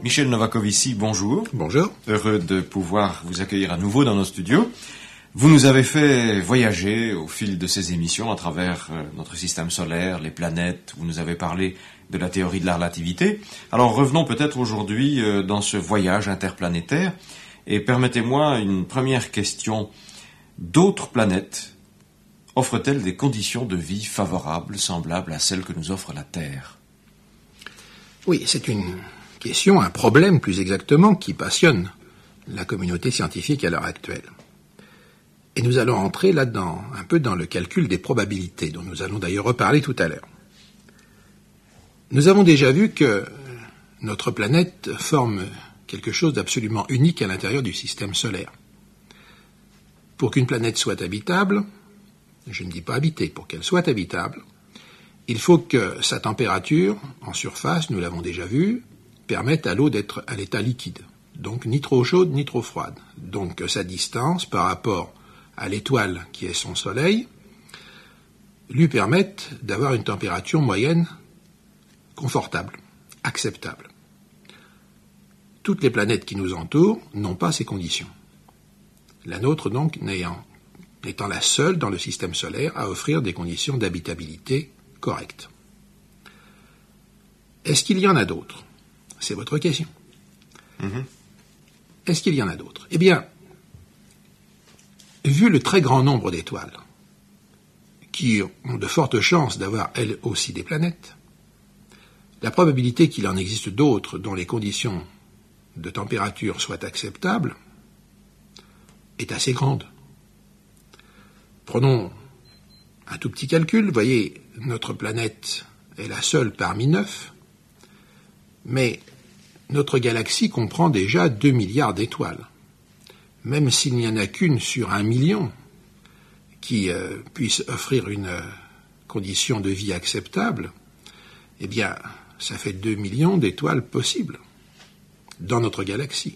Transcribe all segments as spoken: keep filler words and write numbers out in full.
Michel Novakovici, bonjour. Bonjour. Heureux de pouvoir vous accueillir à nouveau dans nos studios. Vous nous avez fait voyager au fil de ces émissions à travers notre système solaire, les planètes. Vous nous avez parlé de la théorie de la relativité. Alors revenons peut-être aujourd'hui dans ce voyage interplanétaire et permettez-moi une première question. D'autres planètes offrent-elles des conditions de vie favorables, semblables à celles que nous offre la Terre ? Oui, c'est une question, un problème plus exactement, qui passionne la communauté scientifique à l'heure actuelle. Et nous allons entrer là-dedans, un peu dans le calcul des probabilités, dont nous allons d'ailleurs reparler tout à l'heure. Nous avons déjà vu que notre planète forme quelque chose d'absolument unique à l'intérieur du système solaire. Pour qu'une planète soit habitable, je ne dis pas habitée, pour qu'elle soit habitable, il faut que sa température, en surface, nous l'avons déjà vu, permette à l'eau d'être à l'état liquide, donc ni trop chaude ni trop froide. Donc que sa distance par rapport à l'étoile qui est son soleil lui permette d'avoir une température moyenne confortable, acceptable. Toutes les planètes qui nous entourent n'ont pas ces conditions. La nôtre, donc, n'ayant, étant la seule dans le système solaire à offrir des conditions d'habitabilité correctes. Est-ce qu'il y en a d'autres ? C'est votre question. Mm-hmm. Est-ce qu'il y en a d'autres ? Eh bien, vu le très grand nombre d'étoiles qui ont de fortes chances d'avoir elles aussi des planètes, la probabilité qu'il en existe d'autres dont les conditions de température soient acceptables est assez grande. Prenons un tout petit calcul. Vous voyez, notre planète est la seule parmi neuf, mais notre galaxie comprend déjà deux milliards d'étoiles. Même s'il n'y en a qu'une sur un million qui euh, puisse offrir une euh, condition de vie acceptable, eh bien, ça fait deux millions d'étoiles possibles dans notre galaxie.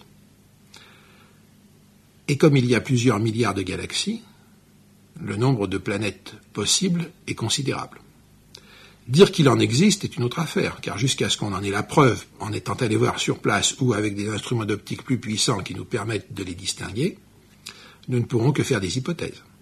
Et comme il y a plusieurs milliards de galaxies, le nombre de planètes possibles est considérable. Dire qu'il en existe est une autre affaire, car jusqu'à ce qu'on en ait la preuve, en étant allé voir sur place ou avec des instruments d'optique plus puissants qui nous permettent de les distinguer, nous ne pourrons que faire des hypothèses.